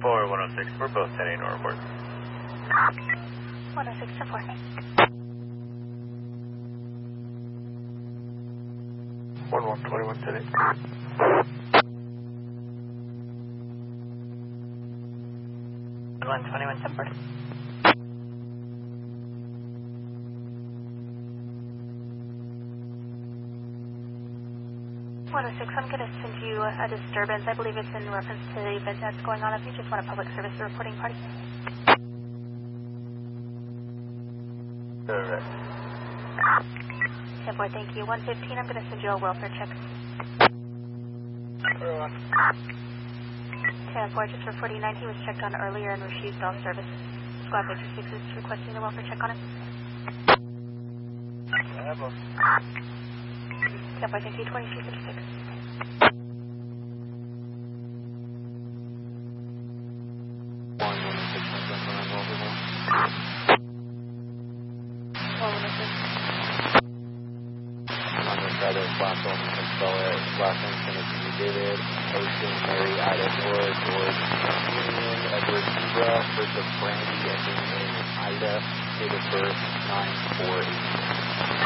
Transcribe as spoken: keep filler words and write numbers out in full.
four one oh six, we're both heading northward. one oh six to four. one one twenty-one city. one twenty-one Temper. one oh six, I'm going to send you a disturbance. I believe it's in reference to the event that's going on. If you just want a public service reporting party. Correct. ten four, thank you. one fifteen, I'm going to send you a welfare check. ten four, just for forty-nine, he was checked on earlier and refused all services. Squad Victor six is requesting a welfare check on him. ten four, thank you. twenty-three fifty-six. Last one, spell it. Last name's going to be David, Ocean, Mary, Ida, Nora, George, Union, Edward, Zebra, first of Brandy, ending in Ida, date of birth nine four eight.